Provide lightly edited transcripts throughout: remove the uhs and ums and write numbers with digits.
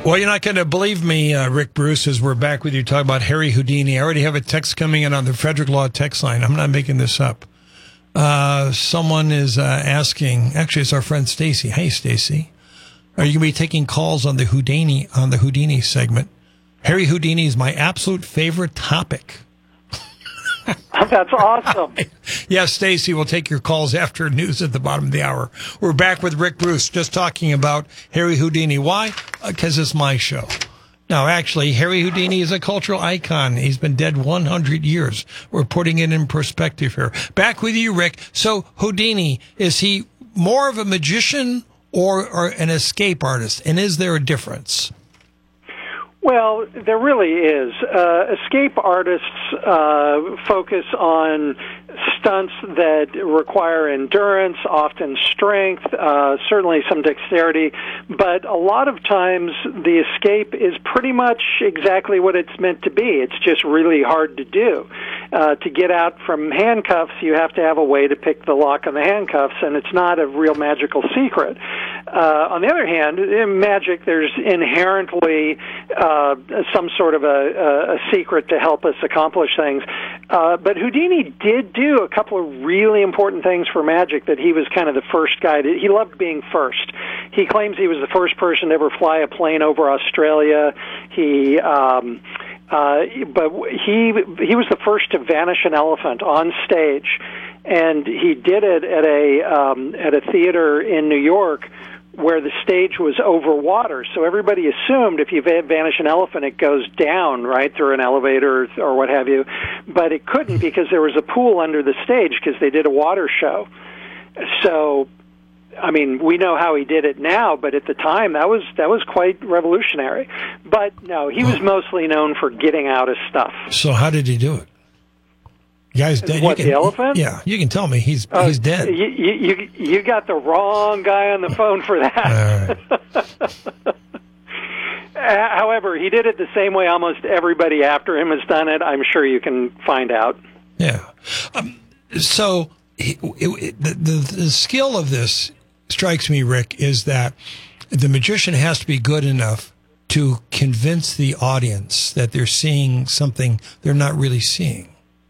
Well, you're not going to believe me, Rick Bruce, as we're back with you talking about Harry Houdini. I already have a text coming in on the Frederick Law text line. I'm not making this up. Someone is asking, actually, it's our friend Stacy. Hey, Stacy. Are you going to be taking calls on the Houdini segment? Harry Houdini is my absolute favorite topic. That's awesome. Yes, Stacy, we'll take your calls after news at the bottom of the hour. We're back with Rick Bruce, just talking about Harry Houdini. Why? Because it's my show. Now, actually, Harry Houdini is a cultural icon. He's been dead 100 years. We're putting it in perspective here. Back with you, Rick. So, Houdini, is he more of a magician or an escape artist? And is there a difference? Well, there really is. Escape artists focus on stunts that require endurance, often strength, certainly some dexterity, but a lot of times the escape is pretty much exactly what it's meant to be. It's just really hard to do. To get out from handcuffs, you have to have a way to pick the lock on the handcuffs, and it's not a real magical secret. On the other hand, in magic, there's inherently some sort of a secret to help us accomplish things. But Houdini did do a couple of really important things for magic that he was kind of the first guy to. He loved being first. He claims he was the first person to ever fly a plane over Australia. But he was the first to vanish an elephant on stage, and he did it at a theater in New York where the stage was over water. So everybody assumed if you vanish an elephant, it goes down, right, through an elevator or what have you. But it couldn't because there was a pool under the stage because they did a water show. So, I mean, we know how he did it now, but at the time, that was quite revolutionary. But, no, he was mostly known for getting out of stuff. So how did he do it? Guy's dead. What, the elephant? Yeah, you can tell me he's dead. You got the wrong guy on the phone for that. All right. However, he did it the same way almost everybody after him has done it. I'm sure you can find out. Yeah. So the skill of this strikes me, Rick, is that the magician has to be good enough to convince the audience that they're seeing something they're not really seeing.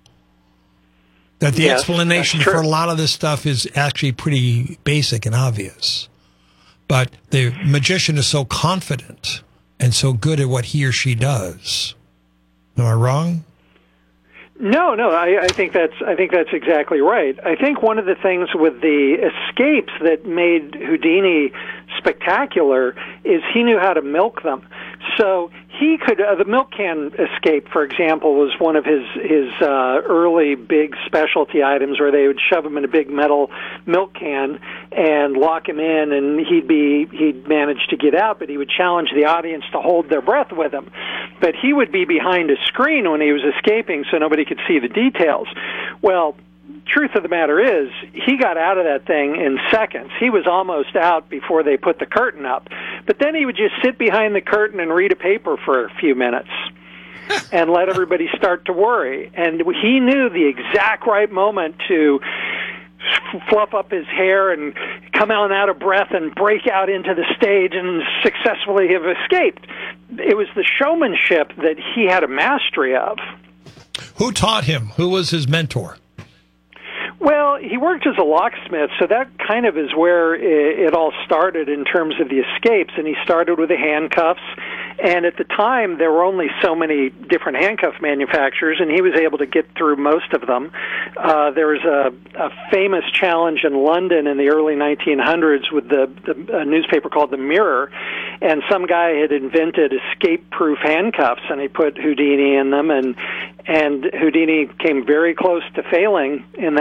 That the explanation for a lot of this stuff is actually pretty basic and obvious. But the magician is so confident and so good at what he or she does. Am I wrong? No, I think that's exactly right. I think one of the things with the escapes that made Houdini spectacular is he knew how to milk them. So he could, the milk can escape, for example, was one of his early big specialty items where they would shove him in a big metal milk can and lock him in, and he'd manage to get out, but he would challenge the audience to hold their breath with him. But he would be behind a screen when he was escaping so nobody could see the details. Well, truth of the matter is, he got out of that thing in seconds. He was almost out before they put the curtain up. But then he would just sit behind the curtain and read a paper for a few minutes and let everybody start to worry. And he knew the exact right moment to fluff up his hair and come out of breath and break out into the stage and successfully have escaped. It was the showmanship that he had a mastery of. Who taught him? Who was his mentor? Well, he worked as a locksmith, so that kind of is where it all started in terms of the escapes, and he started with the handcuffs, and at the time there were only so many different handcuff manufacturers, and he was able to get through most of them. There was a famous challenge in London in the early 1900s with a newspaper called The Mirror, and some guy had invented escape-proof handcuffs, and he put Houdini in them, and Houdini came very close to failing in that.